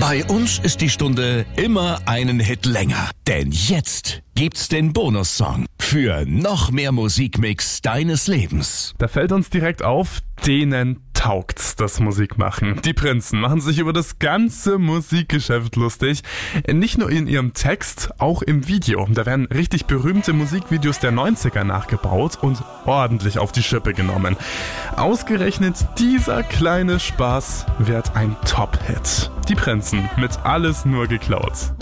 Bei uns ist die Stunde immer einen Hit länger. Denn jetzt gibt's den Bonussong für noch mehr Musikmix deines Lebens. Da fällt uns direkt auf, denen taugt's, das Musikmachen. Die Prinzen machen sich über das ganze Musikgeschäft lustig. Nicht nur in ihrem Text, auch im Video. Da werden richtig berühmte Musikvideos der 90er nachgebaut und ordentlich auf die Schippe genommen. Ausgerechnet dieser kleine Spaß wird ein Top-Hit. Die Prinzen mit Alles nur geklaut.